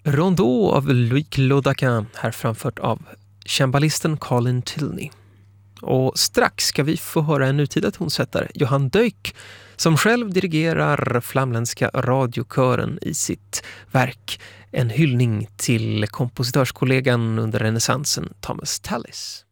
Rondeau av Louis Claude här framfört av cembalisten Colin Tilney. Och strax ska vi få höra en nutida tonsättare, Johan Duyck, som själv dirigerar flamländska radiokören i sitt verk En hyllning till kompositörskollegan under renässansen Thomas Tallis.